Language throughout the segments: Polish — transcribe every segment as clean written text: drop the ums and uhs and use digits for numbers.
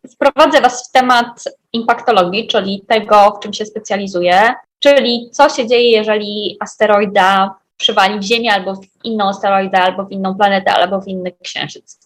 wprowadzę Was w temat impaktologii, czyli tego, w czym się specjalizuję, czyli co się dzieje, jeżeli asteroida przywali w Ziemię, albo w inną asteroidę, albo w inną planetę, albo w inny księżyc.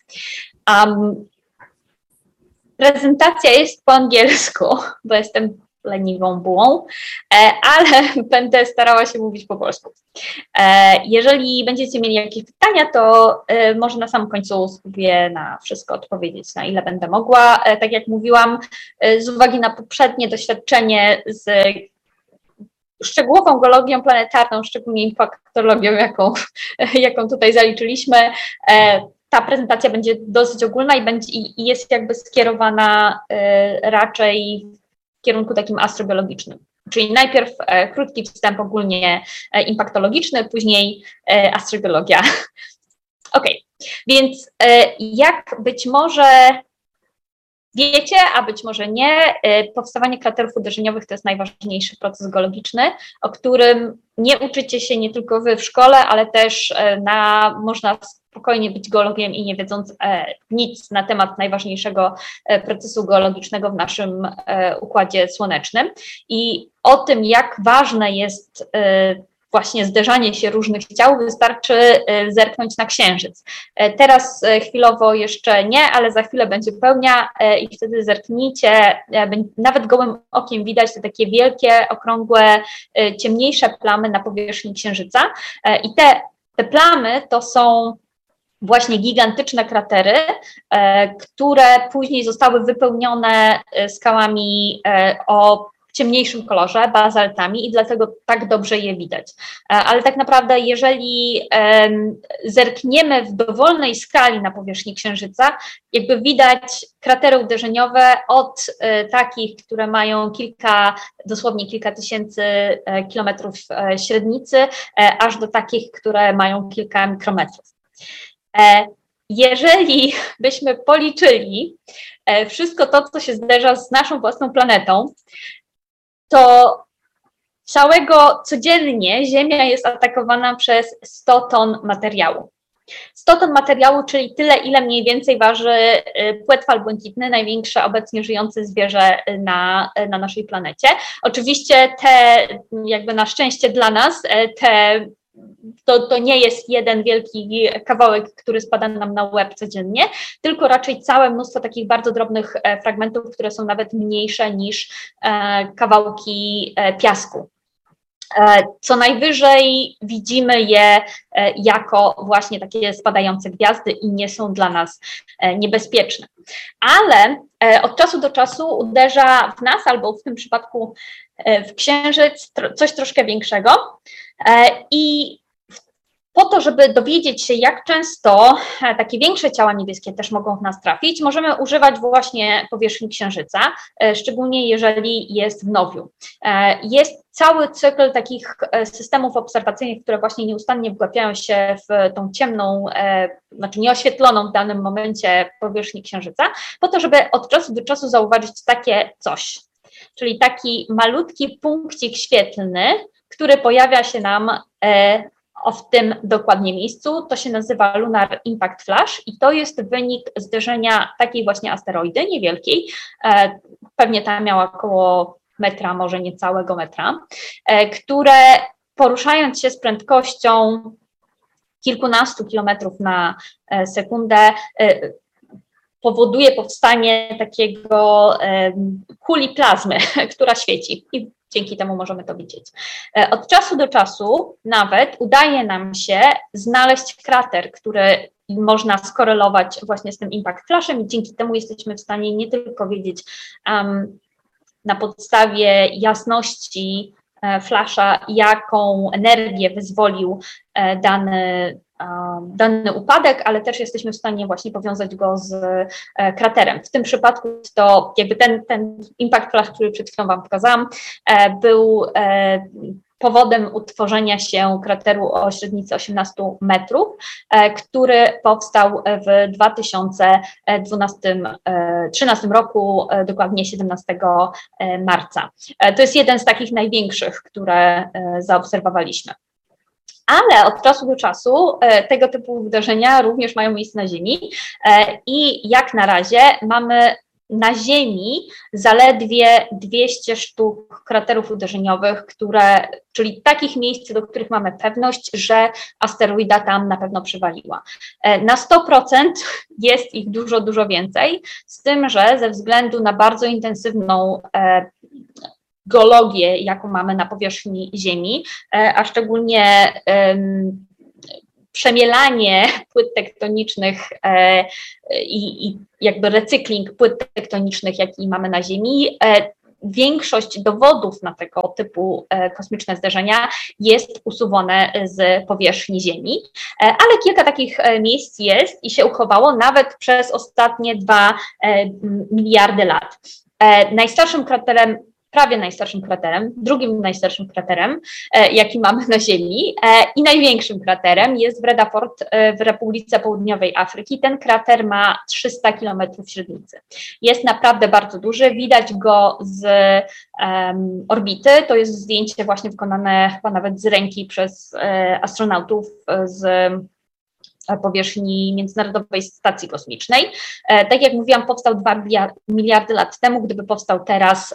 Prezentacja jest po angielsku, bo jestem leniwą bułą, ale będę starała się mówić po polsku. Jeżeli będziecie mieli jakieś pytania, to może na samym końcu spróbuję na wszystko odpowiedzieć, na ile będę mogła. Tak jak mówiłam, z uwagi na poprzednie doświadczenie z szczegółową geologią planetarną, szczególnie impaktologią, jaką tutaj zaliczyliśmy, ta prezentacja będzie dosyć ogólna i jest jakby skierowana raczej w kierunku takim astrobiologicznym. Czyli najpierw krótki wstęp ogólnie impaktologiczny, później astrobiologia. Ok, więc jak być może wiecie, a być może nie, powstawanie kraterów uderzeniowych to jest najważniejszy proces geologiczny, o którym nie uczycie się nie tylko wy w szkole, ale też można spokojnie być geologiem i nie wiedząc nic na temat najważniejszego procesu geologicznego w naszym Układzie Słonecznym. I o tym, jak ważne jest właśnie zderzanie się różnych ciał, wystarczy zerknąć na Księżyc. Teraz chwilowo jeszcze nie, ale za chwilę będzie pełnia i wtedy zerknijcie, nawet gołym okiem widać te takie wielkie, okrągłe, ciemniejsze plamy na powierzchni Księżyca i te plamy to są właśnie gigantyczne kratery, które później zostały wypełnione skałami o ciemniejszym kolorze, bazaltami i dlatego tak dobrze je widać. Ale tak naprawdę, jeżeli zerkniemy w dowolnej skali na powierzchni Księżyca, jakby widać kratery uderzeniowe od takich, które mają dosłownie kilka tysięcy kilometrów średnicy, aż do takich, które mają kilka mikrometrów. Jeżeli byśmy policzyli wszystko to, co się zderza z naszą własną planetą, to codziennie Ziemia jest atakowana przez 100 ton materiału. 100 ton materiału, czyli tyle, ile mniej więcej waży płetwal błękitny, największe obecnie żyjące zwierzę na naszej planecie. Oczywiście jakby na szczęście dla nas, to nie jest jeden wielki kawałek, który spada nam na łeb codziennie, tylko raczej całe mnóstwo takich bardzo drobnych fragmentów, które są nawet mniejsze niż kawałki piasku. Co najwyżej widzimy je jako właśnie takie spadające gwiazdy i nie są dla nas niebezpieczne. Ale od czasu do czasu uderza w nas, albo w tym przypadku w Księżyc, coś troszkę większego. I po to, żeby dowiedzieć się, jak często takie większe ciała niebieskie też mogą w nas trafić, możemy używać właśnie powierzchni Księżyca, szczególnie jeżeli jest w nowiu. Jest cały cykl takich systemów obserwacyjnych, które właśnie nieustannie wgłapiają się w tą ciemną, znaczy nieoświetloną w danym momencie powierzchni Księżyca, po to, żeby od czasu do czasu zauważyć takie coś, czyli taki malutki punkcik świetlny, który pojawia się nam w tym dokładnie miejscu. To się nazywa Lunar Impact Flash i to jest wynik zderzenia takiej właśnie asteroidy niewielkiej, pewnie ta miała około metra, może niecałego metra, które poruszając się z prędkością kilkunastu kilometrów na sekundę powoduje powstanie takiego kuli plazmy, która świeci i dzięki temu możemy to widzieć. Od czasu do czasu nawet udaje nam się znaleźć krater, który można skorelować właśnie z tym impact flashem i dzięki temu jesteśmy w stanie nie tylko wiedzieć na podstawie jasności flasha, jaką energię wyzwolił dany upadek, ale też jesteśmy w stanie właśnie powiązać go z kraterem. W tym przypadku to jakby ten impact flash, który przed chwilą Wam pokazałam, był powodem utworzenia się krateru o średnicy 18 metrów, który powstał w 2013 roku, dokładnie 17 marca. To jest jeden z takich największych, które zaobserwowaliśmy. Ale od czasu do czasu tego typu wydarzenia również mają miejsce na Ziemi i jak na razie mamy na Ziemi zaledwie 200 sztuk kraterów uderzeniowych, czyli takich miejsc, do których mamy pewność, że asteroida tam na pewno przywaliła. Na 100% jest ich dużo, dużo więcej, z tym, że ze względu na bardzo intensywną geologię, jaką mamy na powierzchni Ziemi, a szczególnie przemielanie płyt tektonicznych i jakby recykling płyt tektonicznych, jaki mamy na Ziemi, większość dowodów na tego typu kosmiczne zdarzenia jest usuwane z powierzchni Ziemi, ale kilka takich miejsc jest i się uchowało nawet przez ostatnie 2 miliardy lat. Najstarszym kraterem, prawie najstarszym kraterem, drugim najstarszym kraterem, jaki mamy na Ziemi i największym kraterem jest Vredafort w Republice Południowej Afryki. Ten krater ma 300 km średnicy. Jest naprawdę bardzo duży, widać go z orbity, to jest zdjęcie właśnie wykonane chyba nawet z ręki przez astronautów z powierzchni Międzynarodowej Stacji Kosmicznej. Tak jak mówiłam, powstał 2 miliardy lat temu, gdyby powstał teraz,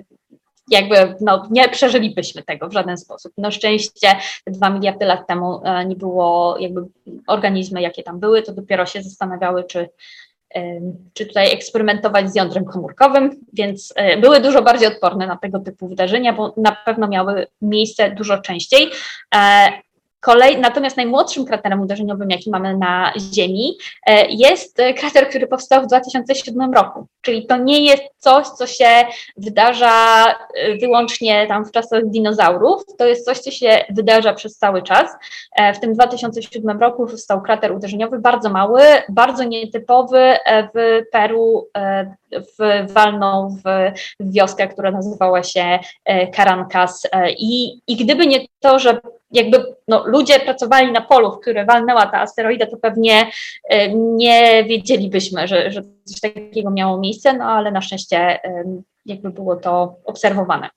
nie przeżylibyśmy tego w żaden sposób. Na szczęście 2 miliardy lat temu nie było organizmy, jakie tam były, to dopiero się zastanawiały, czy tutaj eksperymentować z jądrem komórkowym, więc były dużo bardziej odporne na tego typu wydarzenia, bo na pewno miały miejsce dużo częściej. Natomiast najmłodszym kraterem uderzeniowym, jaki mamy na Ziemi, jest krater, który powstał w 2007 roku. Czyli to nie jest coś, co się wydarza wyłącznie tam w czasach dinozaurów, to jest coś, co się wydarza przez cały czas. W tym 2007 roku powstał krater uderzeniowy, bardzo mały, bardzo nietypowy w Peru, walnął w wioskę, która nazywała się Caracas. I gdyby nie to, że ludzie pracowali na polu, w które walnęła ta asteroida, to pewnie nie wiedzielibyśmy, że coś takiego miało miejsce, no ale na szczęście było to obserwowane.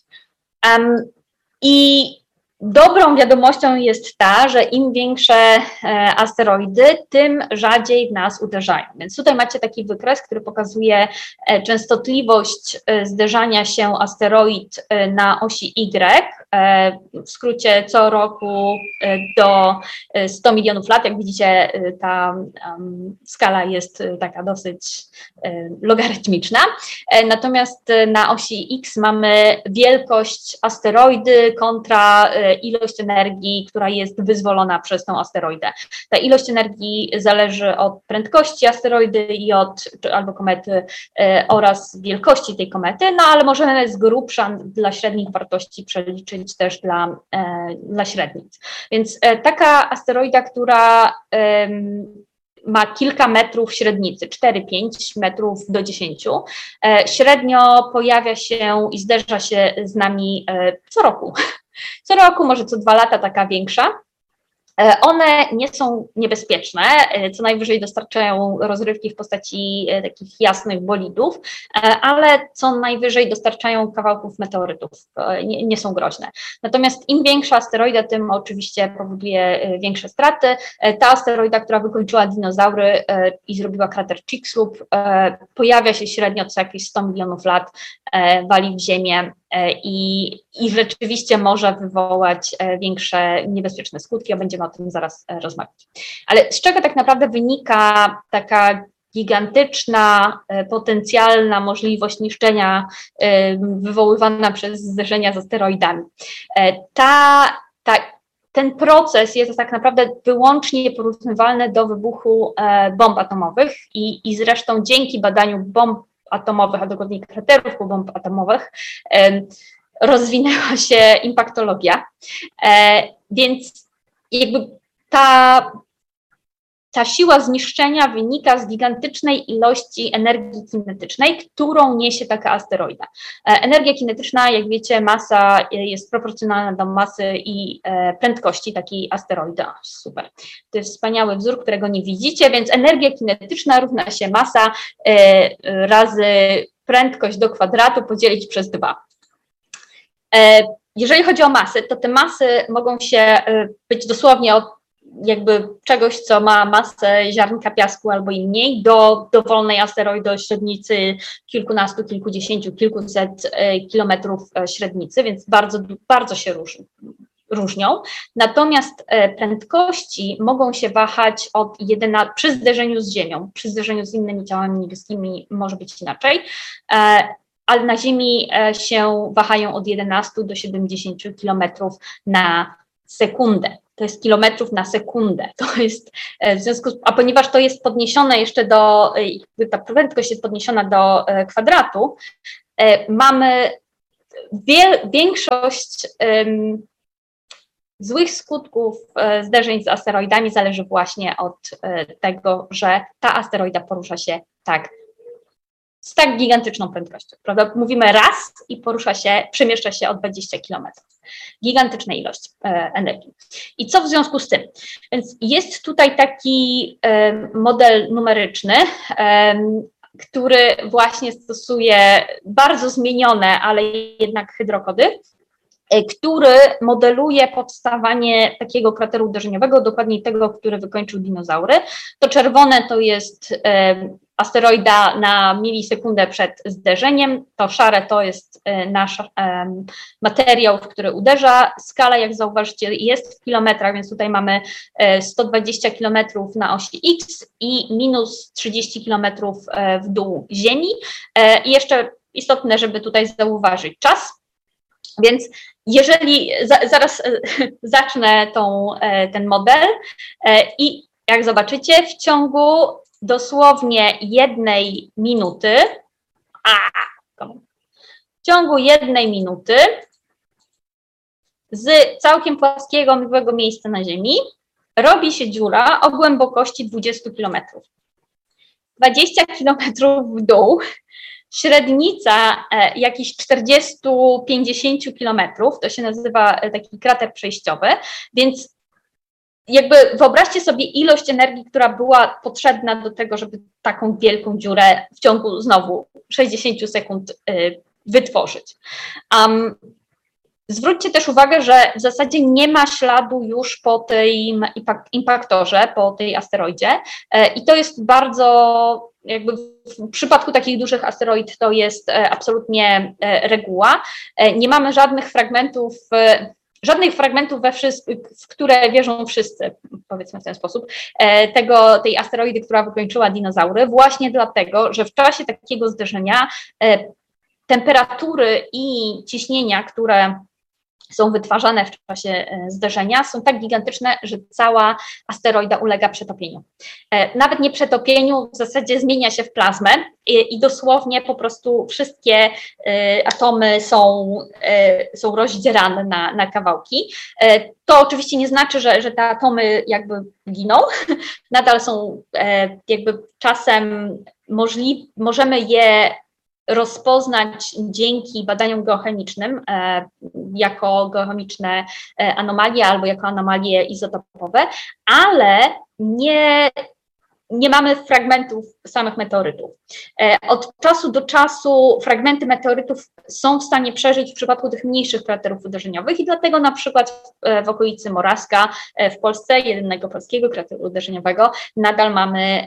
I dobrą wiadomością jest ta, że im większe asteroidy, tym rzadziej w nas uderzają. Więc tutaj macie taki wykres, który pokazuje częstotliwość zderzania się asteroid na osi Y. W skrócie co roku do 100 milionów lat. Jak widzicie, ta skala jest taka dosyć logarytmiczna. Natomiast na osi X mamy wielkość asteroidy kontra ilość energii, która jest wyzwolona przez tą asteroidę. Ta ilość energii zależy od prędkości asteroidy albo komety oraz wielkości tej komety, no ale możemy z grubsza dla średnich wartości przeliczyć też dla średnic. Więc taka asteroida, która ma kilka metrów średnicy, 4-5 metrów do 10, średnio pojawia się i zderza się z nami co roku. Co roku, może co 2 lata taka większa. One nie są niebezpieczne, co najwyżej dostarczają rozrywki w postaci takich jasnych bolidów, ale co najwyżej dostarczają kawałków meteorytów, nie są groźne. Natomiast im większa asteroida, tym oczywiście powoduje większe straty. Ta asteroida, która wykończyła dinozaury i zrobiła krater Chicxulub, pojawia się średnio co jakieś 100 milionów lat, wali w ziemię, i rzeczywiście może wywołać większe niebezpieczne skutki, a będziemy o tym zaraz rozmawiać. Ale z czego tak naprawdę wynika taka gigantyczna, potencjalna możliwość niszczenia wywoływana przez zderzenia z asteroidami? Ten proces jest tak naprawdę wyłącznie porównywalny do wybuchu bomb atomowych i zresztą dzięki badaniu bomb atomowych, a dokładniej kraterów bomb atomowych, rozwinęła się impaktologia, więc ta siła zniszczenia wynika z gigantycznej ilości energii kinetycznej, którą niesie taka asteroida. Energia kinetyczna, jak wiecie, masa jest proporcjonalna do masy i prędkości takiej asteroidy. Super. To jest wspaniały wzór, którego nie widzicie, więc energia kinetyczna równa się masa razy prędkość do kwadratu podzielić przez 2. Jeżeli chodzi o masy, to te masy mogą być dosłownie jakby czegoś, co ma masę ziarnka piasku albo i mniej, do dowolnej asteroidy o średnicy kilkunastu, kilkudziesięciu, kilkuset kilometrów średnicy, więc bardzo się różnią. Natomiast prędkości mogą się wahać od 11 przy zderzeniu z Ziemią, przy zderzeniu z innymi ciałami niebieskimi może być inaczej, ale na Ziemi się wahają od 11 do 70 kilometrów na sekundę. To jest kilometrów na sekundę. To jest w związku z, a ponieważ to jest podniesione jeszcze do, ta prędkość jest podniesiona do kwadratu, mamy większość złych skutków zderzeń z asteroidami zależy właśnie od tego, że ta asteroida porusza się z tak gigantyczną prędkością, prawda? Mówimy raz i przemieszcza się o 20 km. Gigantyczna ilość energii. I co w związku z tym? Więc jest tutaj taki model numeryczny, który właśnie stosuje bardzo zmienione, ale jednak hydrokody, który modeluje powstawanie takiego krateru uderzeniowego, dokładniej tego, który wykończył dinozaury. To czerwone to jest asteroida na milisekundę przed zderzeniem, to szare to jest nasz materiał, w który uderza. Skala, jak zauważycie, jest w kilometrach, więc tutaj mamy 120 km na osi X i minus 30 km w dół Ziemi. I jeszcze istotne, żeby tutaj zauważyć czas. Więc jeżeli, zaraz zacznę ten model i jak zobaczycie, w ciągu dosłownie 1 minuty, z całkiem płaskiego, mgłego miejsca na Ziemi robi się dziura o głębokości 20 km. 20 km w dół, średnica jakichś 40-50 kilometrów, to się nazywa taki krater przejściowy, więc jakby wyobraźcie sobie ilość energii, która była potrzebna do tego, żeby taką wielką dziurę w ciągu znowu 60 sekund wytworzyć. Zwróćcie też uwagę, że w zasadzie nie ma śladu już po tym impaktorze, po tej asteroidzie i to jest bardzo, jakby w przypadku takich dużych asteroid to jest absolutnie reguła. Nie mamy żadnych fragmentów, w które wierzą wszyscy, powiedzmy w ten sposób, tej asteroidy, która wykończyła dinozaury, właśnie dlatego, że w czasie takiego zderzenia temperatury i ciśnienia, które są wytwarzane w czasie zderzenia, są tak gigantyczne, że cała asteroida ulega przetopieniu. Nawet nie przetopieniu, w zasadzie zmienia się w plazmę i dosłownie po prostu wszystkie atomy są rozdzierane na kawałki. To oczywiście nie znaczy, że te atomy jakby giną, nadal są jakby czasem możemy je rozpoznać dzięki badaniom geochemicznym jako geochemiczne anomalie albo jako anomalie izotopowe, ale nie mamy fragmentów samych meteorytów. Od czasu do czasu fragmenty meteorytów są w stanie przeżyć w przypadku tych mniejszych kraterów uderzeniowych i dlatego na przykład w okolicy Moraska w Polsce, jedynego polskiego krateru uderzeniowego, nadal mamy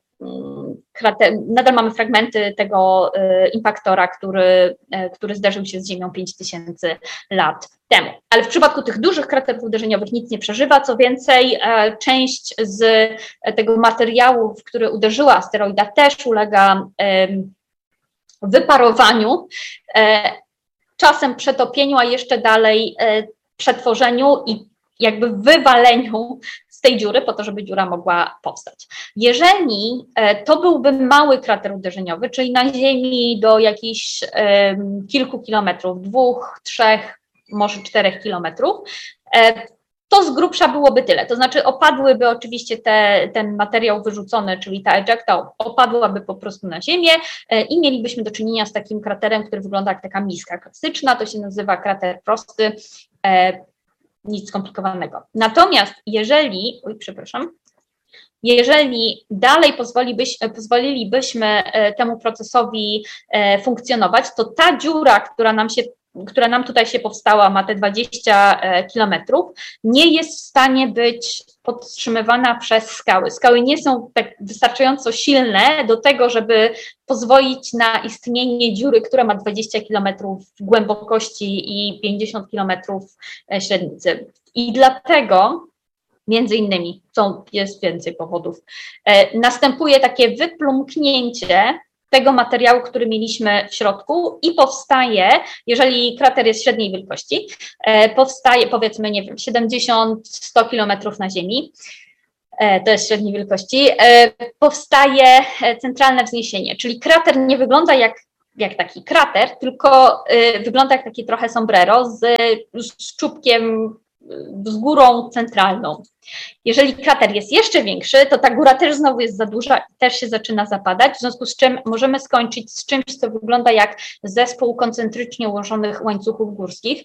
fragmenty tego impaktora, który zderzył się z Ziemią 5000 lat temu. Ale w przypadku tych dużych kraterów uderzeniowych nic nie przeżywa, co więcej, część z tego materiału, w który uderzyła asteroida, też ulega wyparowaniu, czasem przetopieniu, a jeszcze dalej przetworzeniu i jakby wywaleniu z tej dziury po to, żeby dziura mogła powstać. Jeżeli to byłby mały krater uderzeniowy, czyli na Ziemi do jakichś kilku kilometrów, 2, 3, może 4 kilometrów, to z grubsza byłoby tyle. To znaczy opadłyby oczywiście ten materiał wyrzucony, czyli ta ejecta opadłaby po prostu na Ziemię i mielibyśmy do czynienia z takim kraterem, który wygląda jak taka miska klasyczna, to się nazywa krater prosty, nic skomplikowanego. Natomiast jeżeli dalej pozwolilibyśmy temu procesowi funkcjonować, to ta dziura, która nam się która nam tutaj się powstała, ma te 20 kilometrów, nie jest w stanie być podtrzymywana przez skały. Skały nie są tak wystarczająco silne do tego, żeby pozwolić na istnienie dziury, która ma 20 kilometrów głębokości i 50 kilometrów średnicy. I dlatego, między innymi, jest więcej powodów, następuje takie wyplumknięcie tego materiału, który mieliśmy w środku i powstaje, jeżeli krater jest średniej wielkości, powstaje powiedzmy, nie wiem, 70-100 kilometrów na ziemi, to jest średniej wielkości, powstaje centralne wzniesienie, czyli krater nie wygląda jak taki krater, tylko wygląda jak takie trochę sombrero z czubkiem, z górą centralną. Jeżeli krater jest jeszcze większy, to ta góra też znowu jest za duża i też się zaczyna zapadać, w związku z czym możemy skończyć z czymś, co wygląda jak zespół koncentrycznie ułożonych łańcuchów górskich,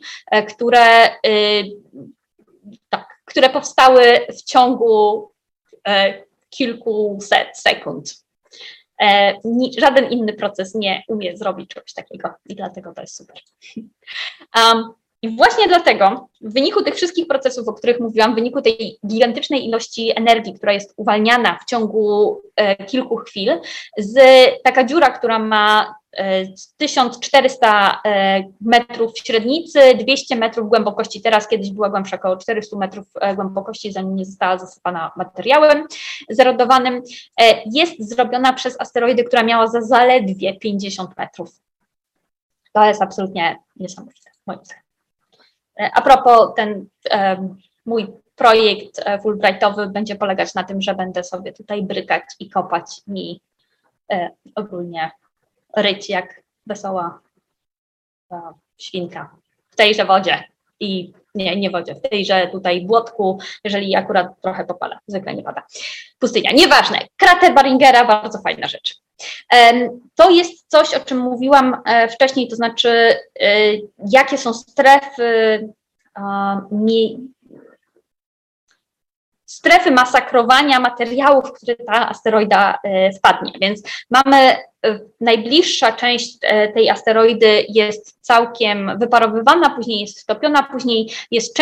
które powstały w ciągu kilkuset sekund. Żaden inny proces nie umie zrobić czegoś takiego i dlatego to jest super. I właśnie dlatego, w wyniku tych wszystkich procesów, o których mówiłam, w wyniku tej gigantycznej ilości energii, która jest uwalniana w ciągu kilku chwil, taka dziura, która ma 1400 metrów średnicy, 200 metrów głębokości, teraz kiedyś była głębsza, około 400 metrów głębokości, zanim nie została zasypana materiałem zerodowanym, jest zrobiona przez asteroidę, która miała zaledwie 50 metrów. To jest absolutnie niesamowite, moim zdaniem. A propos, ten mój projekt Fulbrightowy będzie polegać na tym, że będę sobie tutaj brykać i kopać i ogólnie ryć jak wesoła świnka w tejże wodzie i nie wodzie, w tejże tutaj błotku, jeżeli akurat trochę popada, zwykle nie pada. Pustynia, nieważne. Krater Baringera, bardzo fajna rzecz. To jest coś, o czym mówiłam wcześniej, to znaczy jakie są strefy masakrowania materiałów, w które ta asteroida wpadnie. Więc mamy najbliższa część tej asteroidy jest całkiem wyparowywana, później jest stopiona, później jest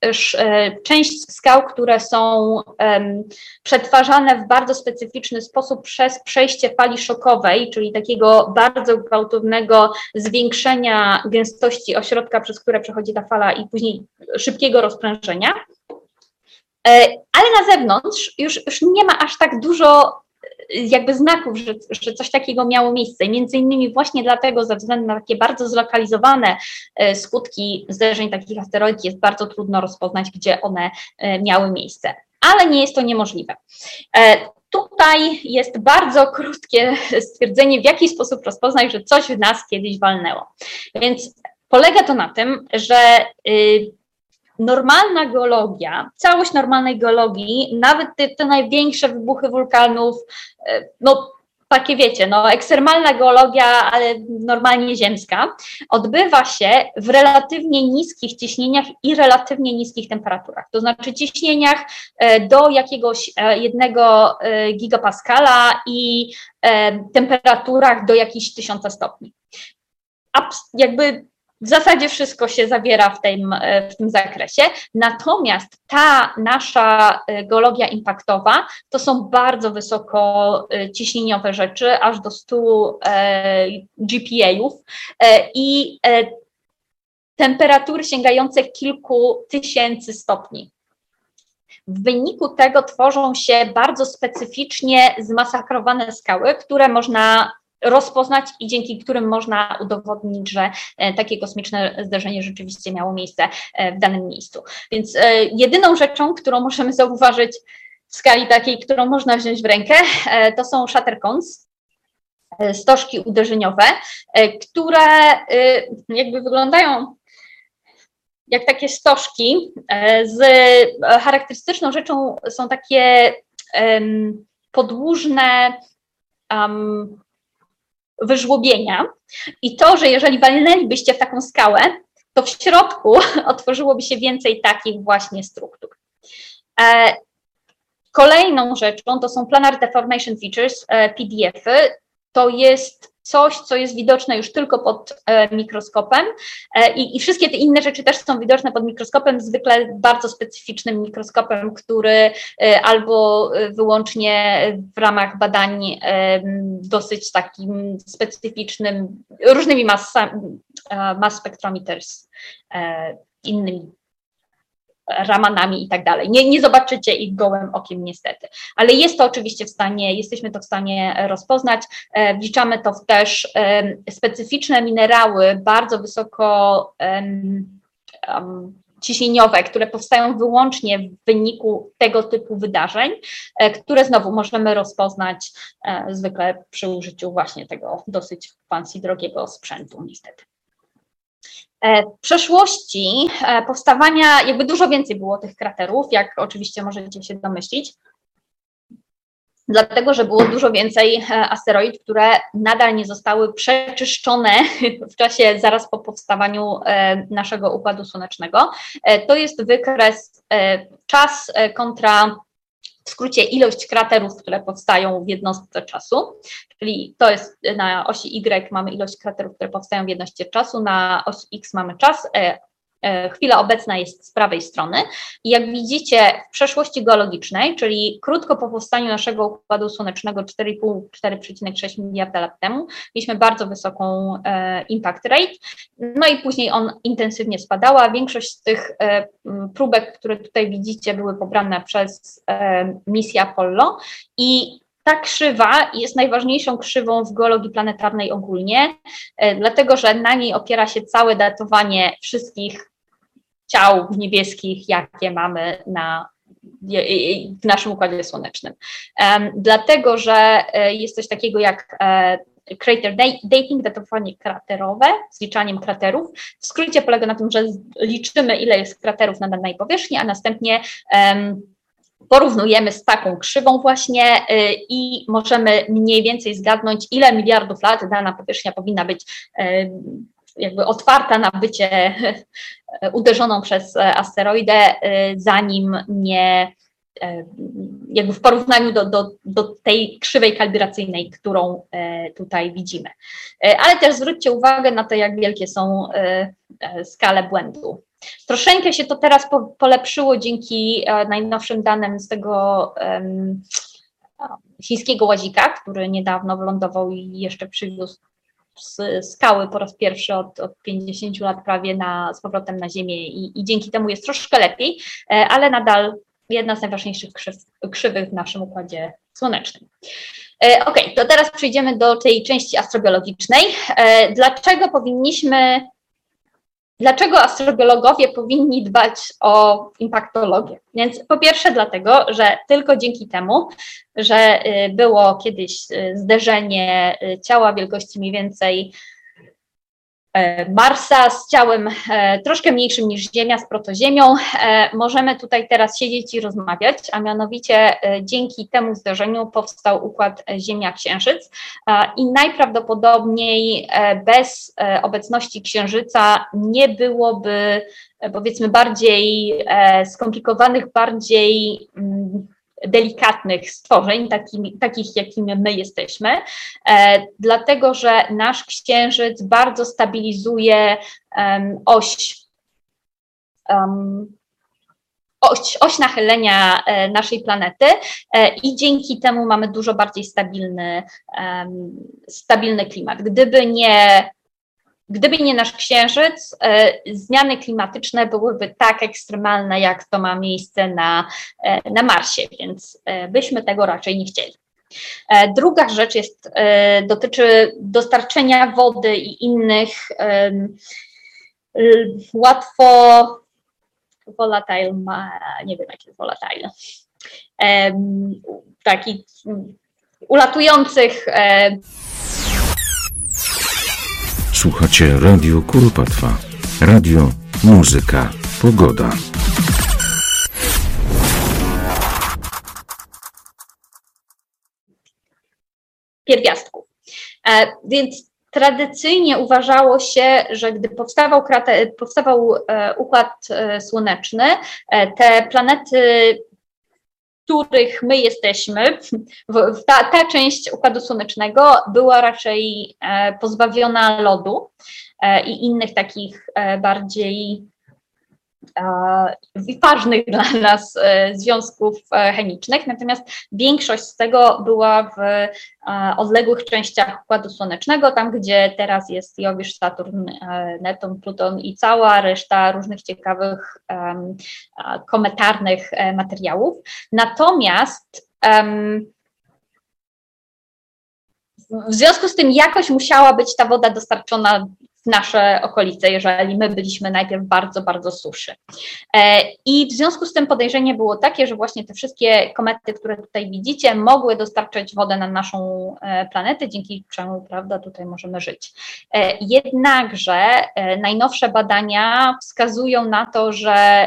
część skał, które są przetwarzane w bardzo specyficzny sposób przez przejście fali szokowej, czyli takiego bardzo gwałtownego zwiększenia gęstości ośrodka, przez które przechodzi ta fala i później szybkiego rozprężenia. Ale na zewnątrz już nie ma aż tak dużo jakby znaków, że coś takiego miało miejsce. Między innymi właśnie dlatego, ze względu na takie bardzo zlokalizowane skutki zderzeń takich asteroid, jest bardzo trudno rozpoznać, gdzie one miały miejsce. Ale nie jest to niemożliwe. Tutaj jest bardzo krótkie stwierdzenie, w jaki sposób rozpoznać, że coś w nas kiedyś walnęło. Więc polega to na tym, że normalna geologia, całość normalnej geologii, nawet te największe wybuchy wulkanów, no takie wiecie, no ekstremalna geologia, ale normalnie ziemska, odbywa się w relatywnie niskich ciśnieniach i relatywnie niskich temperaturach. To znaczy ciśnieniach do jakiegoś 1 gigapaskala i temperaturach do jakichś 1000 stopni. Jakby w zasadzie wszystko się zawiera w tym zakresie, natomiast ta nasza geologia impaktowa to są bardzo wysoko ciśnieniowe rzeczy, aż do 100 GPa-ów i temperatury sięgające kilku tysięcy stopni. W wyniku tego tworzą się bardzo specyficznie zmasakrowane skały, które można rozpoznać i dzięki którym można udowodnić, że takie kosmiczne zdarzenie rzeczywiście miało miejsce w danym miejscu. Więc jedyną rzeczą, którą możemy zauważyć w skali takiej, którą można wziąć w rękę, to są shutter cones, stożki uderzeniowe, które jakby wyglądają jak takie stożki. Charakterystyczną rzeczą są takie podłużne wyżłobienia i to, że jeżeli walnęlibyście w taką skałę, to w środku otworzyłoby się więcej takich właśnie struktur. Kolejną rzeczą to są Planar Deformation Features, PDF-y. To jest coś, co jest widoczne już tylko pod mikroskopem i wszystkie te inne rzeczy też są widoczne pod mikroskopem, zwykle bardzo specyficznym mikroskopem, który albo wyłącznie w ramach badań dosyć takim specyficznym, różnymi mass spectrometers, innymi Ramanami i tak dalej. Nie zobaczycie ich gołym okiem niestety, ale jest to oczywiście jesteśmy to w stanie rozpoznać. Wliczamy to w też specyficzne minerały, bardzo wysoko ciśnieniowe, które powstają wyłącznie w wyniku tego typu wydarzeń, które znowu możemy rozpoznać zwykle przy użyciu właśnie tego dosyć fancy, drogiego sprzętu niestety. W przeszłości powstawania, jakby dużo więcej było tych kraterów, jak oczywiście możecie się domyślić, dlatego że było dużo więcej asteroid, które nadal nie zostały przeczyszczone w czasie zaraz po powstawaniu naszego Układu Słonecznego. To jest wykres czas kontra, w skrócie, ilość kraterów, które powstają w jednostce czasu, czyli to jest na osi Y mamy ilość kraterów, które powstają w jednostce czasu, na osi X mamy czas, chwila obecna jest z prawej strony i jak widzicie w przeszłości geologicznej, czyli krótko po powstaniu naszego Układu Słonecznego 4,5–4,6 miliarda lat temu, mieliśmy bardzo wysoką impact rate, no i później on intensywnie spadała. Większość z tych próbek, które tutaj widzicie, były pobrane przez misję Apollo i ta krzywa jest najważniejszą krzywą w geologii planetarnej ogólnie, dlatego że na niej opiera się całe datowanie wszystkich ciał niebieskich, jakie mamy w naszym Układzie Słonecznym. Dlatego, że jest coś takiego jak crater dating, datowanie kraterowe, zliczaniem kraterów. W skrócie polega na tym, że liczymy, ile jest kraterów na danej powierzchni, a następnie porównujemy z taką krzywą właśnie i możemy mniej więcej zgadnąć, ile miliardów lat dana powierzchnia powinna być jakby otwarta na bycie uderzoną przez asteroidę, zanim nie, jakby w porównaniu do tej krzywej kalibracyjnej, którą tutaj widzimy. Ale też zwróćcie uwagę na to, jak wielkie są skale błędu. Troszeczkę się to teraz polepszyło dzięki najnowszym danym z tego chińskiego łazika, który niedawno wylądował i jeszcze przywiózł z skały po raz pierwszy od 50 lat prawie z powrotem na Ziemię i dzięki temu jest troszkę lepiej, ale nadal jedna z najważniejszych krzywych w naszym Układzie Słonecznym. Ok, to teraz przejdziemy do tej części astrobiologicznej. Dlaczego astrobiologowie powinni dbać o impaktologię? Więc po pierwsze dlatego, że tylko dzięki temu, że było kiedyś zderzenie ciała wielkości mniej więcej Marsa z ciałem troszkę mniejszym niż Ziemia, z protoziemią, możemy tutaj teraz siedzieć i rozmawiać, a mianowicie dzięki temu zdarzeniu powstał układ Ziemia-Księżyc i najprawdopodobniej bez obecności Księżyca nie byłoby, powiedzmy, bardziej skomplikowanych, bardziej delikatnych stworzeń, takich jakimi my jesteśmy, dlatego że nasz Księżyc bardzo stabilizuje oś nachylenia naszej planety i dzięki temu mamy dużo bardziej stabilny klimat. Gdyby nie nasz Księżyc, zmiany klimatyczne byłyby tak ekstremalne, jak to ma miejsce na Marsie, więc byśmy tego raczej nie chcieli. Druga rzecz dotyczy dostarczenia wody i innych łatwo volatile, nie wiem jak jest volatile, takich ulatujących. Słuchacie Radio Kuropatwa. Radio, muzyka, pogoda. Pierwiastków. Więc tradycyjnie uważało się, że gdy powstawał Układ Słoneczny, te planety których my jesteśmy, ta część Układu Słonecznego była raczej pozbawiona lodu i innych takich bardziej ważnych dla nas związków chemicznych, natomiast większość z tego była w odległych częściach Układu Słonecznego, tam gdzie teraz jest Jowisz, Saturn, Neptun, Pluton i cała reszta różnych ciekawych kometarnych materiałów. Natomiast w związku z tym jakoś musiała być ta woda dostarczona w nasze okolice, jeżeli my byliśmy najpierw bardzo, bardzo suszy. I w związku z tym podejrzenie było takie, że właśnie te wszystkie komety, które tutaj widzicie, mogły dostarczać wodę na naszą planetę, dzięki czemu, prawda, tutaj możemy żyć. Jednakże najnowsze badania wskazują na to, że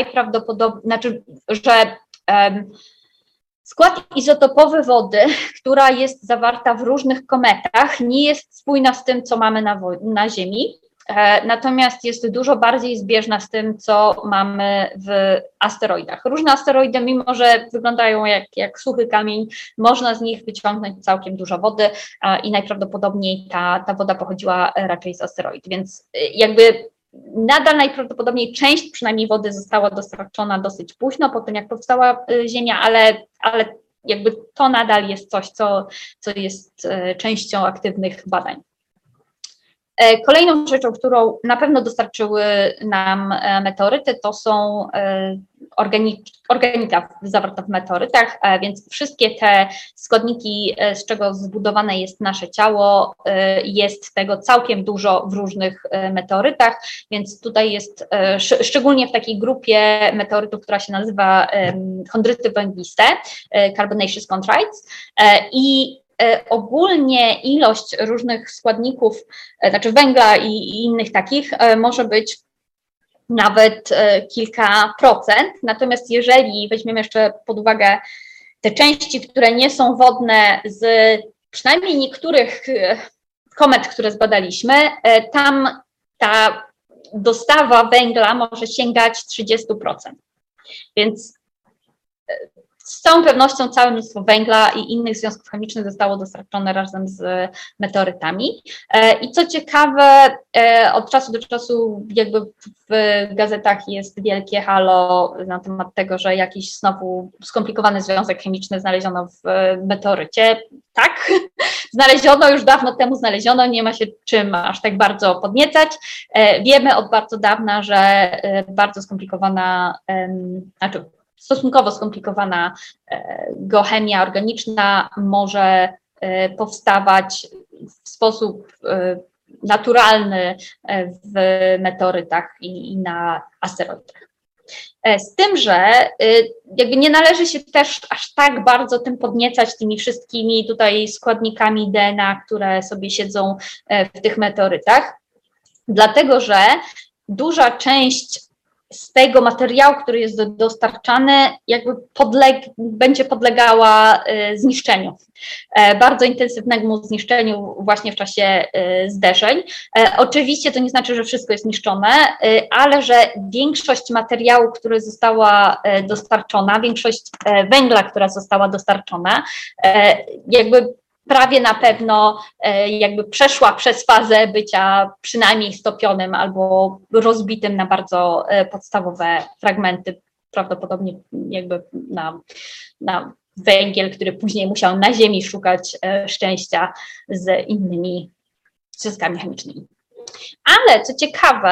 skład izotopowy wody, która jest zawarta w różnych kometach, nie jest spójna z tym, co mamy na Ziemi, natomiast jest dużo bardziej zbieżna z tym, co mamy w asteroidach. Różne asteroidy, mimo że wyglądają jak suchy kamień, można z nich wyciągnąć całkiem dużo wody i najprawdopodobniej ta woda pochodziła raczej z asteroid, więc jakby nadal najprawdopodobniej część przynajmniej wody została dostarczona dosyć późno po tym, jak powstała Ziemia, ale jakby to nadal jest coś, co jest częścią aktywnych badań. Kolejną rzeczą, którą na pewno dostarczyły nam meteoryty, to są organika zawarta w meteorytach, więc wszystkie te składniki, z czego zbudowane jest nasze ciało, jest tego całkiem dużo w różnych meteorytach, więc tutaj jest szczególnie w takiej grupie meteorytów, która się nazywa chondryty węgliste, carbonaceous chondrites, i ogólnie ilość różnych składników, znaczy węgla i innych takich, może być nawet kilka procent, natomiast jeżeli weźmiemy jeszcze pod uwagę te części, które nie są wodne z przynajmniej niektórych komet, które zbadaliśmy, tam ta dostawa węgla może sięgać 30%. Więc z całą pewnością całe mnóstwo węgla i innych związków chemicznych zostało dostarczone razem z meteorytami. I co ciekawe, od czasu do czasu jakby w gazetach jest wielkie halo na temat tego, że jakiś znowu skomplikowany związek chemiczny znaleziono w meteorycie. Tak, znaleziono, już dawno temu znaleziono, nie ma się czym aż tak bardzo podniecać. Wiemy od bardzo dawna, że bardzo skomplikowana, stosunkowo skomplikowana geochemia organiczna może powstawać w sposób naturalny w meteorytach i na asteroidach. Z tym, że jakby nie należy się też aż tak bardzo tym podniecać, tymi wszystkimi tutaj składnikami DNA, które sobie siedzą w tych meteorytach, dlatego że duża część z tego materiału, który jest dostarczany, jakby będzie podlegała zniszczeniu, bardzo intensywnemu zniszczeniu właśnie w czasie zderzeń. Oczywiście to nie znaczy, że wszystko jest niszczone, ale że większość materiału, która została dostarczona, większość węgla, która została dostarczona, jakby prawie na pewno jakby przeszła przez fazę bycia przynajmniej stopionym albo rozbitym na bardzo podstawowe fragmenty, prawdopodobnie jakby na węgiel, który później musiał na Ziemi szukać szczęścia z innymi związkami chemicznymi. Ale co ciekawe,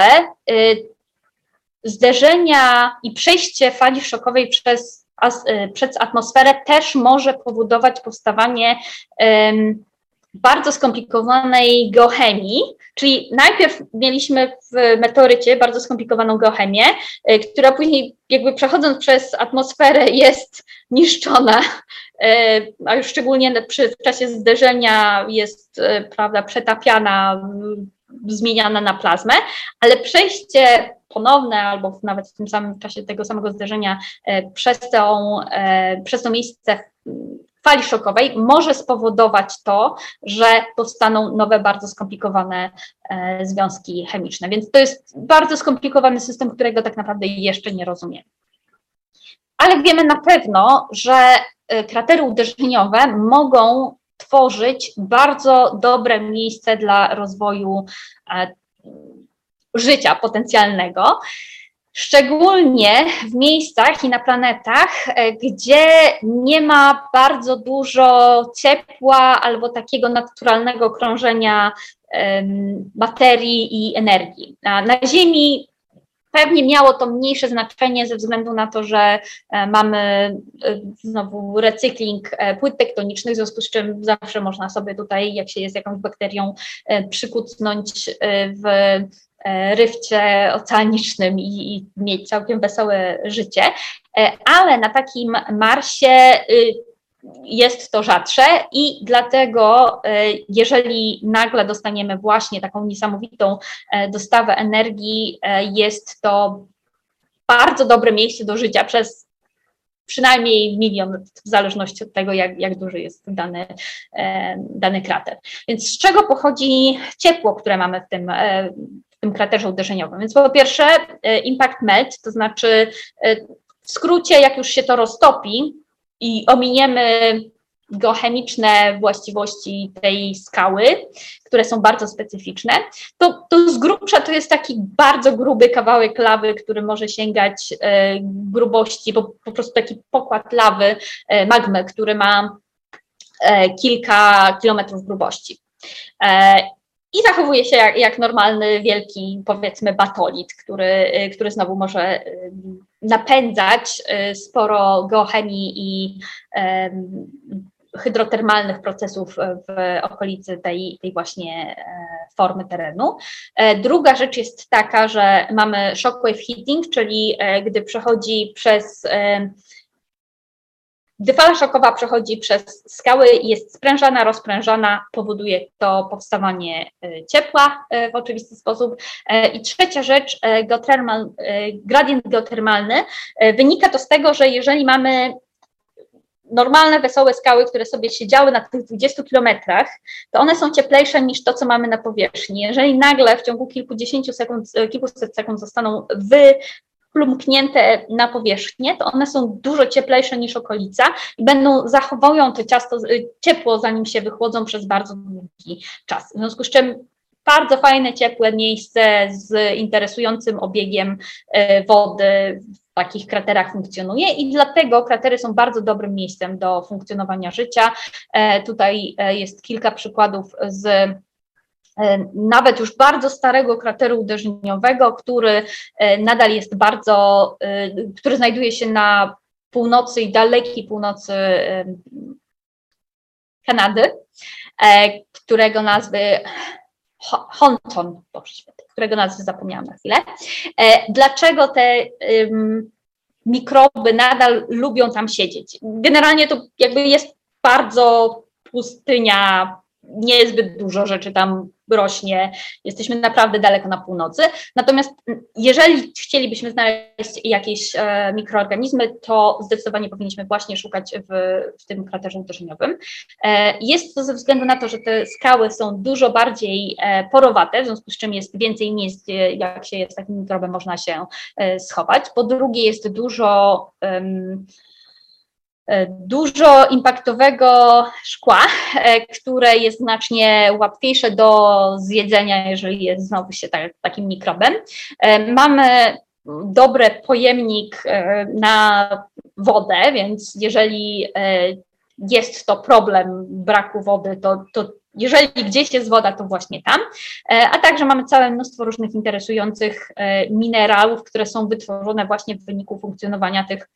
zderzenia i przejście fali szokowej przez atmosferę też może powodować powstawanie bardzo skomplikowanej geochemii, czyli najpierw mieliśmy w meteorycie bardzo skomplikowaną geochemię, która później jakby przechodząc przez atmosferę jest niszczona, a już szczególnie w czasie zderzenia jest, prawda, przetapiana, zmieniana na plazmę, ale przejście ponowne albo nawet w tym samym czasie tego samego zderzenia przez to miejsce fali szokowej może spowodować to, że powstaną nowe, bardzo skomplikowane związki chemiczne. Więc to jest bardzo skomplikowany system, którego tak naprawdę jeszcze nie rozumiemy. Ale wiemy na pewno, że kratery uderzeniowe mogą tworzyć bardzo dobre miejsce dla rozwoju życia potencjalnego, szczególnie w miejscach i na planetach, gdzie nie ma bardzo dużo ciepła albo takiego naturalnego krążenia materii i energii. Na Ziemi pewnie miało to mniejsze znaczenie ze względu na to, że mamy znowu recykling płyt tektonicznych, w związku z czym zawsze można sobie tutaj, jak się jest jakąś bakterią, przykucnąć w ryfcie oceanicznym i mieć całkiem wesołe życie, ale na takim Marsie jest to rzadsze i dlatego jeżeli nagle dostaniemy właśnie taką niesamowitą dostawę energii, jest to bardzo dobre miejsce do życia przez przynajmniej 1 000 000, w zależności od tego, jak duży jest dany krater. Więc z czego pochodzi ciepło, które mamy w tym kraterze uderzeniowym? Więc po pierwsze impact melt, to znaczy w skrócie, jak już się to roztopi i ominiemy geochemiczne właściwości tej skały, które są bardzo specyficzne, to z grubsza to jest taki bardzo gruby kawałek lawy, który może sięgać grubości, po prostu taki pokład lawy, magmy, który ma kilka kilometrów grubości. I zachowuje się jak normalny, wielki, powiedzmy, batolit, który znowu może napędzać sporo geochemii i hydrotermalnych procesów w okolicy tej właśnie formy terenu. Druga rzecz jest taka, że mamy shockwave heating, czyli gdy fala szokowa przechodzi przez skały, jest sprężana, rozprężana, powoduje to powstawanie ciepła w oczywisty sposób. I trzecia rzecz, gradient geotermalny, wynika to z tego, że jeżeli mamy normalne, wesołe skały, które sobie siedziały na tych 20 kilometrach, to one są cieplejsze niż to, co mamy na powierzchni. Jeżeli nagle w ciągu kilkuset sekund zostaną wyplumknięte na powierzchnię, to one są dużo cieplejsze niż okolica i zachowują to ciepło, zanim się wychłodzą przez bardzo długi czas. W związku z czym bardzo fajne, ciepłe miejsce z interesującym obiegiem wody w takich kraterach funkcjonuje i dlatego kratery są bardzo dobrym miejscem do funkcjonowania życia. Tutaj jest kilka przykładów z nawet już bardzo starego krateru uderzeniowego, który nadal jest który znajduje się na północy i dalekiej północy Kanady, którego nazwy Honton, którego nazwy zapomniałam na chwilę. Dlaczego te mikroby nadal lubią tam siedzieć? Generalnie to jakby jest bardzo pustynia, niezbyt dużo rzeczy tam rośnie, jesteśmy naprawdę daleko na północy, natomiast jeżeli chcielibyśmy znaleźć jakieś mikroorganizmy, to zdecydowanie powinniśmy właśnie szukać w tym kraterze uderzeniowym. Jest to ze względu na to, że te skały są dużo bardziej porowate, w związku z czym jest więcej miejsc, jak się z takim mikrobem można się schować. Po drugie jest dużo impaktowego szkła, które jest znacznie łatwiejsze do zjedzenia, jeżeli jest znowu się takim mikrobem. Mamy dobry pojemnik na wodę, więc jeżeli jest to problem braku wody, to jeżeli gdzieś jest woda, to właśnie tam, a także mamy całe mnóstwo różnych interesujących minerałów, które są wytworzone właśnie w wyniku funkcjonowania tych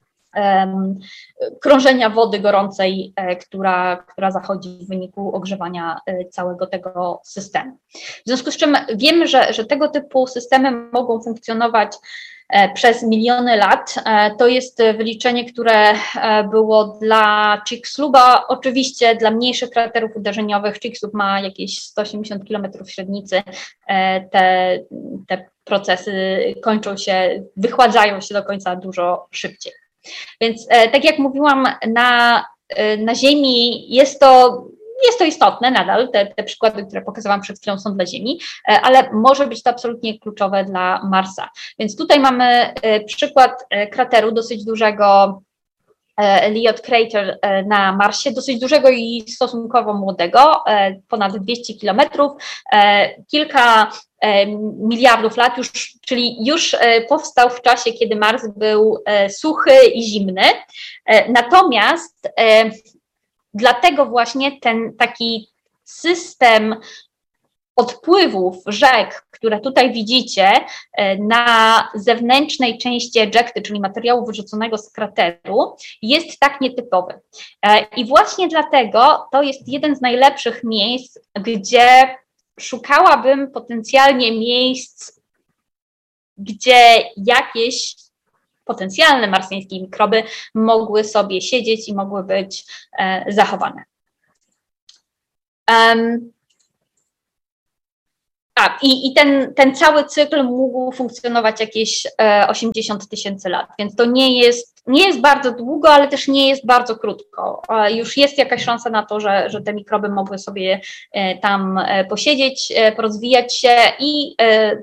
krążenia wody gorącej, która zachodzi w wyniku ogrzewania całego tego systemu. W związku z czym wiemy, że tego typu systemy mogą funkcjonować przez miliony lat. To jest wyliczenie, które było dla Chicxuluba. Oczywiście dla mniejszych kraterów uderzeniowych, Chicxulub ma jakieś 180 km średnicy, te procesy wychładzają się do końca dużo szybciej. Więc tak jak mówiłam, na Ziemi jest to jest to istotne nadal, te przykłady, które pokazałam przed chwilą, są dla Ziemi, ale może być to absolutnie kluczowe dla Marsa. Więc tutaj mamy przykład krateru dosyć dużego, Elliott Crater na Marsie, dosyć dużego i stosunkowo młodego, ponad 200 kilometrów, kilka miliardów lat już, czyli już powstał w czasie, kiedy Mars był suchy i zimny. Natomiast dlatego właśnie ten taki system odpływów rzek, które tutaj widzicie na zewnętrznej części ejecty, czyli materiału wyrzuconego z krateru, jest tak nietypowy. I właśnie dlatego to jest jeden z najlepszych miejsc, gdzie szukałabym potencjalnie miejsc, gdzie jakieś potencjalne marsjańskie mikroby mogły sobie siedzieć i mogły być zachowane. I ten cały cykl mógł funkcjonować jakieś 80 000 lat, więc to nie jest bardzo długo, ale też nie jest bardzo krótko. Już jest jakaś szansa na to, że te mikroby mogły sobie tam posiedzieć, porozwijać się i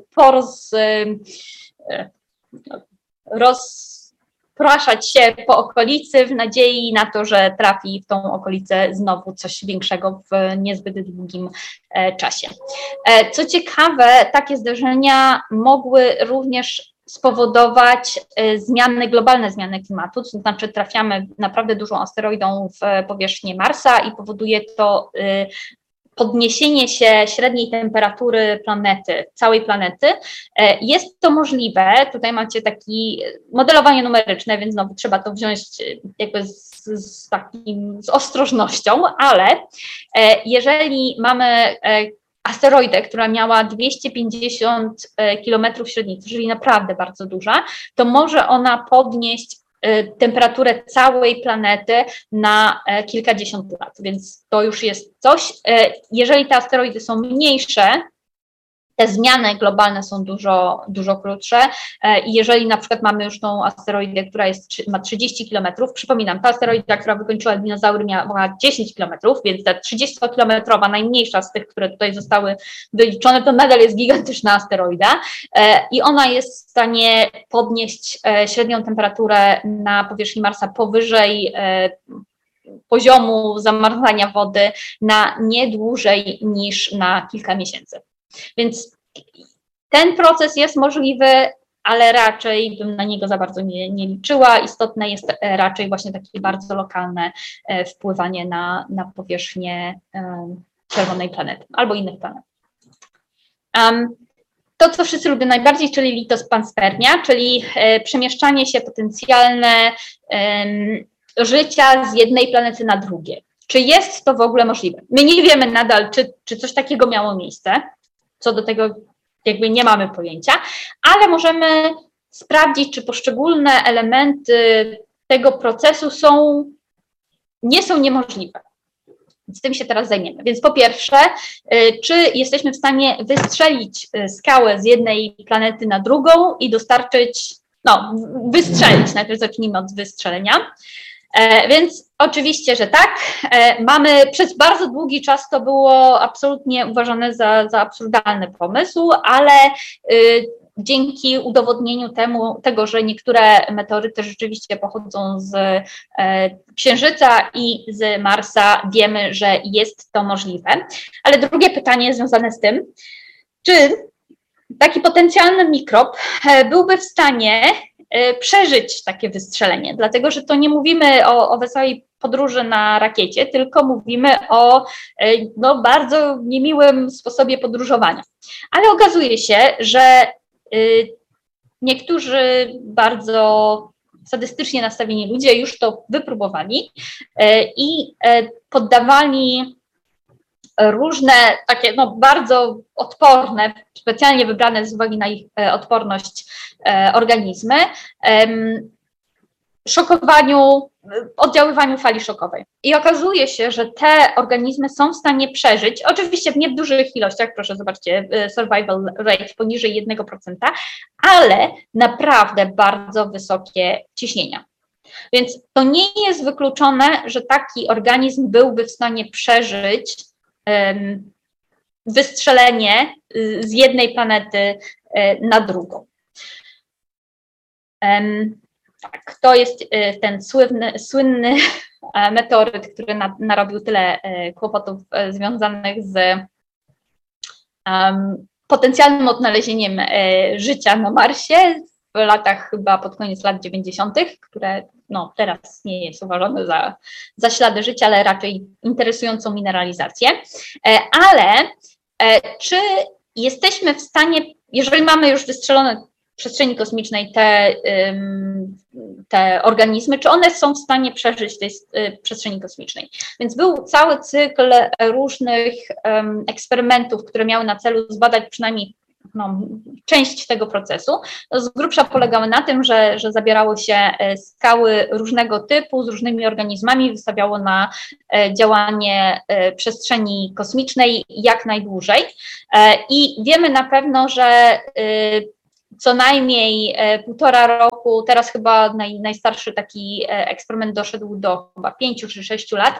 rozpraszać się po okolicy w nadziei na to, że trafi w tą okolicę znowu coś większego w niezbyt długim czasie. Co ciekawe, takie zdarzenia mogły również spowodować globalne zmiany klimatu, to znaczy trafiamy naprawdę dużą asteroidą w powierzchnię Marsa i powoduje to podniesienie się średniej temperatury planety, całej planety. Jest to możliwe, tutaj macie takie modelowanie numeryczne, więc znowu trzeba to wziąć jakby z ostrożnością, ale jeżeli mamy asteroidę, która miała 250 km średnicy, czyli naprawdę bardzo duża, to może ona podnieść temperaturę całej planety na kilkadziesiąt lat, więc to już jest coś. Jeżeli te asteroidy są mniejsze, te zmiany globalne są dużo krótsze i jeżeli na przykład mamy już tą asteroidę, która ma 30 km, przypominam, ta asteroida, która wykończyła dinozaury, miała 10 km, więc ta 30-kilometrowa, najmniejsza z tych, które tutaj zostały wyliczone, to nadal jest gigantyczna asteroida i ona jest w stanie podnieść średnią temperaturę na powierzchni Marsa powyżej poziomu zamarzania wody na nie dłużej niż na kilka miesięcy. Więc ten proces jest możliwy, ale raczej bym na niego za bardzo nie liczyła. Istotne jest raczej właśnie takie bardzo lokalne wpływanie na powierzchnię czerwonej planety albo innych planet. To, co wszyscy lubią najbardziej, czyli litospanspermia, czyli przemieszczanie się potencjalne życia z jednej planety na drugie. Czy jest to w ogóle możliwe? My nie wiemy nadal, czy coś takiego miało miejsce. Co do tego jakby nie mamy pojęcia, ale możemy sprawdzić, czy poszczególne elementy tego procesu nie są niemożliwe. Z tym się teraz zajmiemy. Więc po pierwsze, czy jesteśmy w stanie wystrzelić skałę z jednej planety na drugą i wystrzelić, najpierw zacznijmy od wystrzelenia. Więc oczywiście, że tak. Przez bardzo długi czas to było absolutnie uważane za absurdalny pomysł, ale dzięki udowodnieniu tego, że niektóre meteoryty rzeczywiście pochodzą z Księżyca i z Marsa, wiemy, że jest to możliwe. Ale drugie pytanie związane z tym, czy taki potencjalny mikrob byłby w stanie przeżyć takie wystrzelenie, dlatego że to nie mówimy o wesołej podróży na rakiecie, tylko mówimy o bardzo niemiłym sposobie podróżowania. Ale okazuje się, że niektórzy bardzo sadystycznie nastawieni ludzie już to wypróbowali i poddawali różne takie bardzo odporne, specjalnie wybrane z uwagi na ich odporność organizmy, oddziaływaniu fali szokowej. I okazuje się, że te organizmy są w stanie przeżyć, oczywiście nie w dużych ilościach, proszę zobaczcie, survival rate poniżej 1%, ale naprawdę bardzo wysokie ciśnienia. Więc to nie jest wykluczone, że taki organizm byłby w stanie przeżyć wystrzelenie z jednej planety na drugą. Tak, to jest ten słynny meteoryt, który narobił tyle kłopotów związanych z potencjalnym odnalezieniem życia na Marsie w latach chyba pod koniec lat 90., które no, teraz nie jest uważane za ślady życia, ale raczej interesującą mineralizację. Ale czy jesteśmy w stanie, jeżeli mamy już wystrzelone w przestrzeni kosmicznej te organizmy, czy one są w stanie przeżyć w tej przestrzeni kosmicznej? Więc był cały cykl różnych eksperymentów, które miały na celu zbadać przynajmniej część tego procesu. Z grubsza polegały na tym, że zabierało się skały różnego typu z różnymi organizmami, wystawiało na działanie przestrzeni kosmicznej jak najdłużej. I wiemy na pewno, że co najmniej 1,5 roku, teraz chyba najstarszy taki eksperyment doszedł do chyba 5 czy 6 lat,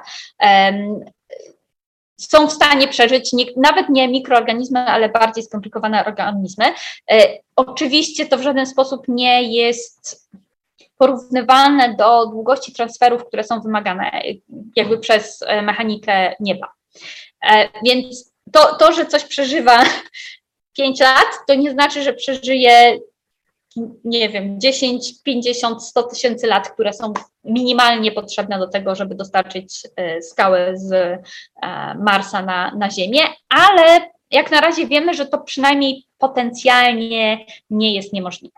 są w stanie przeżyć nawet nie mikroorganizmy, ale bardziej skomplikowane organizmy. Oczywiście to w żaden sposób nie jest porównywalne do długości transferów, które są wymagane jakby przez mechanikę nieba. Więc to, że coś przeżywa 5 lat, to nie znaczy, że przeżyje, nie wiem, 10, 50, 100 tysięcy lat, które są minimalnie potrzebne do tego, żeby dostarczyć skałę z Marsa na Ziemię, ale jak na razie wiemy, że to przynajmniej potencjalnie nie jest niemożliwe.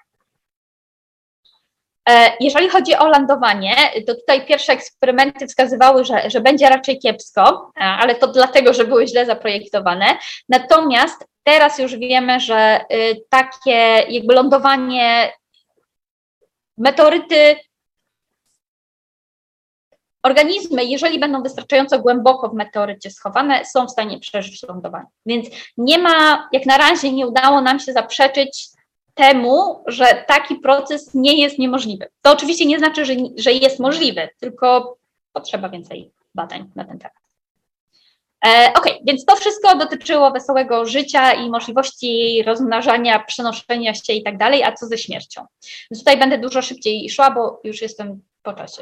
Jeżeli chodzi o lądowanie, to tutaj pierwsze eksperymenty wskazywały, że będzie raczej kiepsko, ale to dlatego, że były źle zaprojektowane. Natomiast teraz już wiemy, że takie jakby lądowanie, meteoryty, organizmy, jeżeli będą wystarczająco głęboko w meteorycie schowane, są w stanie przeżyć lądowanie. Więc nie ma, jak na razie nie udało nam się zaprzeczyć temu, że taki proces nie jest niemożliwy. To oczywiście nie znaczy, że jest możliwy, tylko potrzeba więcej badań na ten temat. Okej, więc to wszystko dotyczyło wesołego życia i możliwości rozmnażania, przenoszenia się i tak dalej, a co ze śmiercią? Więc tutaj będę dużo szybciej szła, bo już jestem po czasie.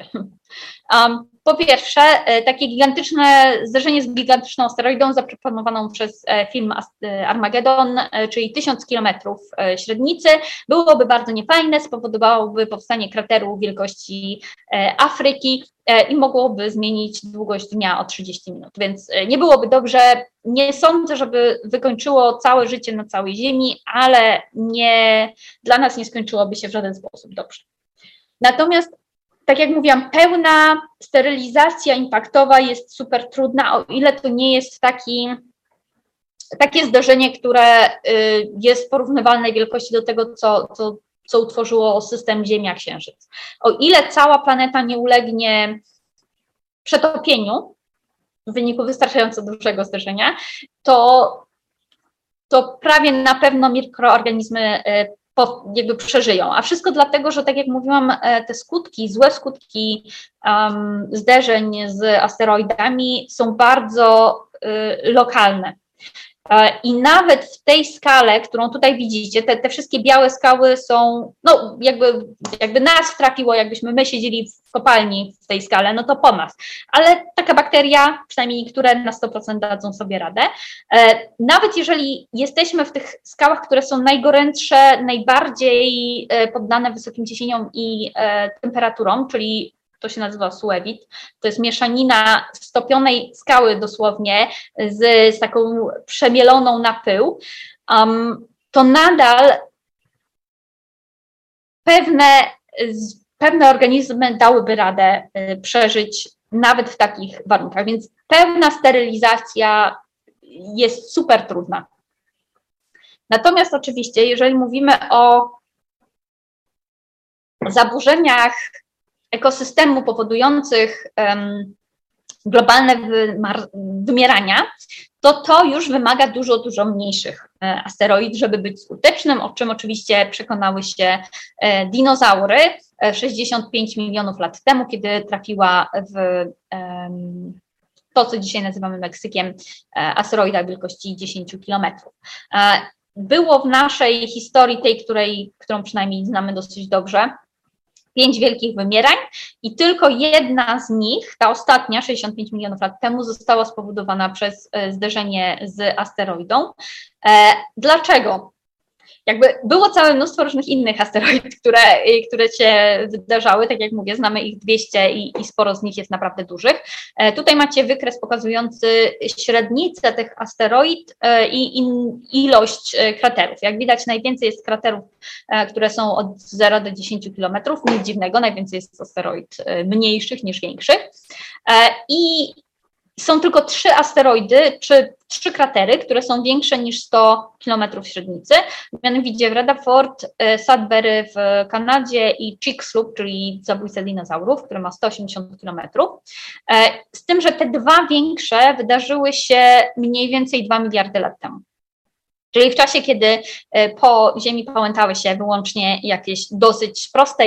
Po pierwsze, takie gigantyczne zderzenie z gigantyczną asteroidą zaproponowaną przez film Armageddon, czyli 1000 kilometrów średnicy, byłoby bardzo niefajne, spowodowałoby powstanie krateru wielkości Afryki i mogłoby zmienić długość dnia o 30 minut, więc nie byłoby dobrze. Nie sądzę, żeby wykończyło całe życie na całej Ziemi, ale dla nas nie skończyłoby się w żaden sposób dobrze. Natomiast tak jak mówiłam, pełna sterylizacja impaktowa jest super trudna, o ile to nie jest takie zdarzenie, które jest porównywalnej wielkości do tego, co utworzyło system Ziemia-Księżyc. O ile cała planeta nie ulegnie przetopieniu w wyniku wystarczająco dużego zdarzenia, to prawie na pewno mikroorganizmy jakby przeżyją. A wszystko dlatego, że tak jak mówiłam, te skutki, złe skutki zderzeń z asteroidami są bardzo lokalne. I nawet w tej skale, którą tutaj widzicie, te wszystkie białe skały są, no jakby nas trafiło, jakbyśmy my siedzieli w kopalni w tej skale, no to po nas. Ale taka bakteria, przynajmniej niektóre na 100% dadzą sobie radę. Nawet jeżeli jesteśmy w tych skałach, które są najgorętsze, najbardziej poddane wysokim ciśnieniom i temperaturom, czyli to się nazywa suewit, to jest mieszanina stopionej skały dosłownie z taką przemieloną na pył, to nadal pewne organizmy dałyby radę przeżyć nawet w takich warunkach, więc pełna sterylizacja jest super trudna. Natomiast oczywiście, jeżeli mówimy o zaburzeniach ekosystemu powodujących globalne wymierania, to już wymaga dużo mniejszych asteroid, żeby być skutecznym, o czym oczywiście przekonały się dinozaury 65 milionów lat temu, kiedy trafiła w to, co dzisiaj nazywamy Meksykiem, asteroida wielkości 10 kilometrów. Było w naszej historii, tej, którą przynajmniej znamy dosyć dobrze, 5 wielkich wymierań i tylko jedna z nich, ta ostatnia, 65 milionów lat temu, została spowodowana przez zderzenie z asteroidą. Dlaczego? Było całe mnóstwo różnych innych asteroid, które się wydarzały, tak jak mówię, znamy ich 200 i sporo z nich jest naprawdę dużych. Tutaj macie wykres pokazujący średnicę tych asteroid i ilość kraterów. Jak widać, najwięcej jest kraterów, które są od 0 do 10 kilometrów, nic dziwnego, najwięcej jest asteroid mniejszych niż większych. I są tylko 3 asteroidy, czy 3 kratery, które są większe niż 100 km średnicy, mianowicie w Rutherford, Sudbury w Kanadzie i Chicxulub, czyli zabójca dinozaurów, który ma 180 km. Z tym, że te 2 większe wydarzyły się mniej więcej 2 miliardy lat temu. Czyli w czasie, kiedy po Ziemi pałętały się wyłącznie jakieś dosyć proste